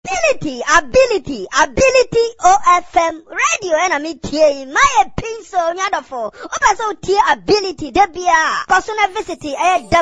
Ability, OFM, radio, and I'm here, my pencil, nyadafo, opa so ability, debia, personal visit,